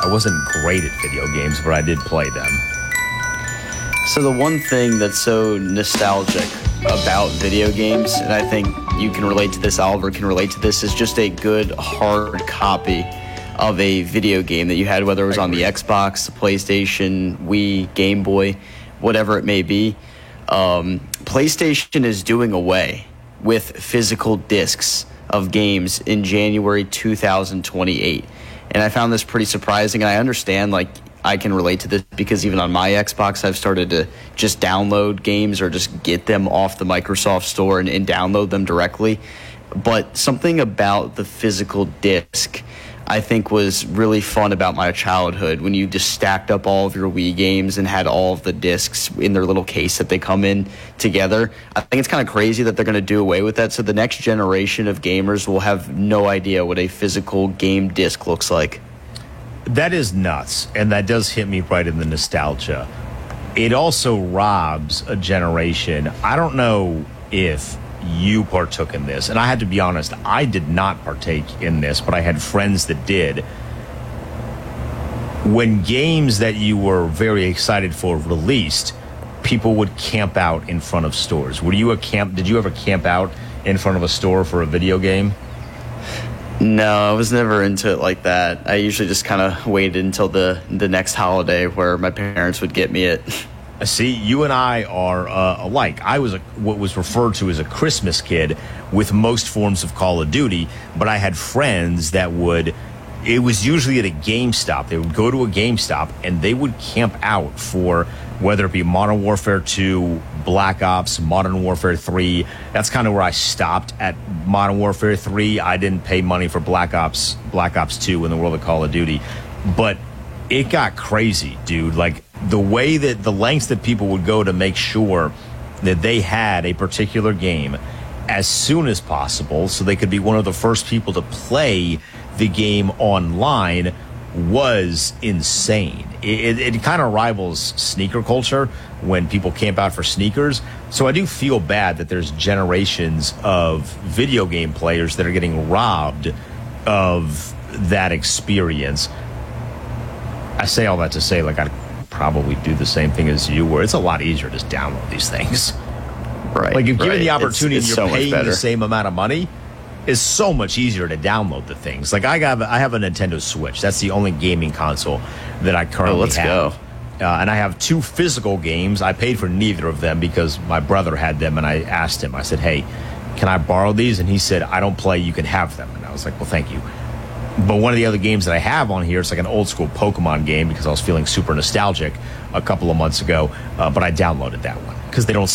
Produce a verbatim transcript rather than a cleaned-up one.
I wasn't great at video games, but I did play them. So the one thing that's so nostalgic about video games, and I think you can relate to this, Oliver can relate to this, is just a good hard copy of a video game that you had, whether it was on the Xbox, the PlayStation, Wii, Game Boy, whatever it may be. Um, PlayStation is doing away with physical discs of games in January two thousand twenty-eight. And I found this pretty surprising, and I understand, like, I can relate to this because even on my Xbox, I've started to just download games or just get them off the Microsoft Store and, and download them directly. But something about the physical disc I think was really fun about my childhood, when you just stacked up all of your Wii games and had all of the discs in their little case that they come in together. I think it's kind of crazy that they're going to do away with that, so the next generation of gamers will have no idea what a physical game disc looks like. That is nuts, and that does hit me right in the nostalgia. It also robs a generation. I don't know if you partook in this, and I had to be honest, I did not partake in this, but I had friends that did. When games that you were very excited for released, people would camp out in front of stores. Were you a camp? Did you ever camp out in front of a store for a video game? No, I was never into it like that. I usually just kind of waited until the the next holiday where my parents would get me it. See, you and I are uh, alike. I was a, what was referred to as a Christmas kid with most forms of Call of Duty, but I had friends that would, it was usually at a GameStop. They would go to a GameStop and they would camp out for whether it be Modern Warfare two, Black Ops, Modern Warfare three. That's kind of where I stopped at Modern Warfare three. I didn't pay money for Black Ops, Black Ops two in the world of Call of Duty. But it got crazy, dude. Like, the way that the lengths that people would go to make sure that they had a particular game as soon as possible so they could be one of the first people to play the game online was insane. It, it, it kind of rivals sneaker culture when people camp out for sneakers. So I do feel bad that there's generations of video game players that are getting robbed of that experience. I say all that to say, like, I'd probably do the same thing as you, where it's a lot easier to just download these things. Right. Like, if right. given the opportunity, it's, it's you're so paying much the same amount of money, it's so much easier to download the things. Like, I have, I have a Nintendo Switch. That's the only gaming console that I currently oh, let's have. go. Uh, and I have two physical games. I paid for neither of them because my brother had them, and I asked him, I said, hey, can I borrow these? And he said, I don't play, you can have them. And I was like, well, thank you. But one of the other games that I have on here, it's like an old school Pokemon game because I was feeling super nostalgic a couple of months ago, uh, but I downloaded that one because they don't